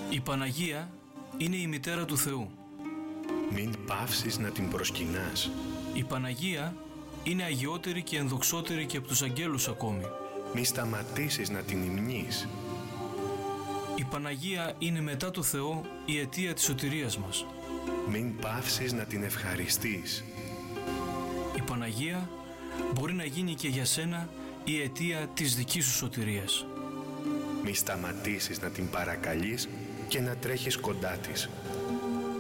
Η Παναγία είναι η μητέρα του Θεού. Μην πάυσεις να την προσκυνάς. Η Παναγία είναι αγιότερη και ενδοξότερη και από τους αγγέλους ακόμη. Μη σταματήσεις να την υμνείς. Η Παναγία είναι μετά το Θεό η αιτία της σωτηρίας μας. Μην πάυσεις να την ευχαριστείς. Η Παναγία μπορεί να γίνει και για σένα η αιτία της δικής σου σωτηρίας. Μη σταματήσεις να την παρακαλείς και να τρέχεις κοντά της.